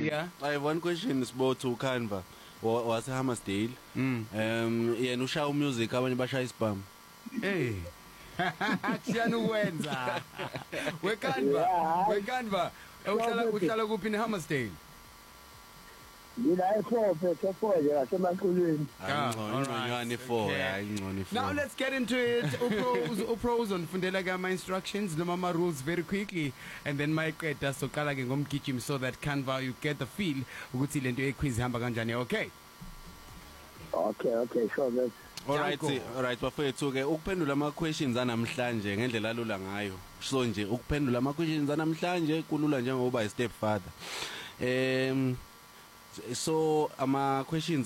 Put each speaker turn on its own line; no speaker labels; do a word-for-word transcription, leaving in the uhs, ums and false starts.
Yeah.
I have one question Sibo to Canva. Wase Hammersdale.
Mm.
Um yena ushaya music abanye bashaya isibhamu.
Hey. Kusiyana ukwenza. Wekanva, wekanva. Uhlala uhlala kuphi eHammersdale?
Ngila eFope, eFope lasemaqulwini.
Angconywana four, hayi ngconywana four.
Now let's get into it. Upros upros on fundela ke ama instructions noma ama rules very quickly and then mayiqeda soqala ke ngomgijimi so that Canva you get the feel ukuthi lento equiz ihamba kanjani. Okay.
Okay, okay, sure that.
Alright, alright bafethu ke ukuphendula ama questions anamhlanje ngendlela alula ngayo. So nje ukuphendula ama questions anamhlanje kulula njengoba i step father. Um so ama questions